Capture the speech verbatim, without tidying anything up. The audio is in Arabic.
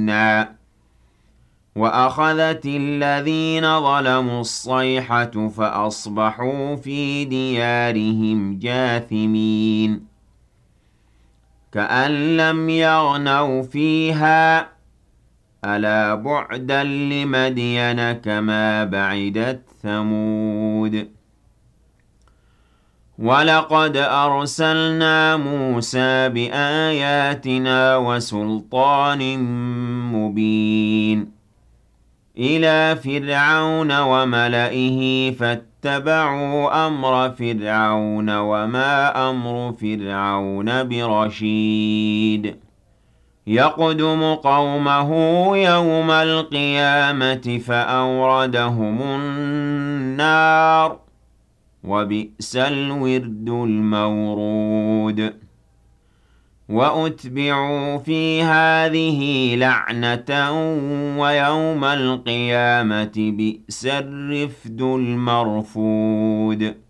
بِآيَاتِنَا وَأَخَذَتِ الَّذِينَ ظَلَمُوا الصَّيْحَةُ فَأَصْبَحُوا فِي دِيَارِهِمْ جَاثِمِينَ كَأَن لَّمْ يَغْنَوْا فِيهَا ۗ أَلَا بُعْدًا لِّمَدْيَنَ كَمَا بَعِدَتْ ثَمُودُ وَلَقَدْ أَرْسَلْنَا مُوسَىٰ بِآيَاتِنَا وَسُلْطَانٍ مُّبِينٍ إِلَىٰ فِرْعَوْنَ وَمَلَئِهِ فَاتَّبَعُوا أَمْرَ فِرْعَوْنَ وَمَا أَمْرُ فِرْعَوْنَ بِرَشِيدٍ يَقْدُمُ قَوْمَهُ يَوْمَ الْقِيَامَةِ فَأَوْرَدَهُمُ النَّارَ ۖ وَبِئْسَ الْوِرْدُ الْمَوْرُودُ وَأُتْبِعُوا فِي هَٰذِهِ لَعْنَةً وَيَوْمَ الْقِيَامَةِ بِئْسَ الرِّفْدُ الْمَرْفُودُ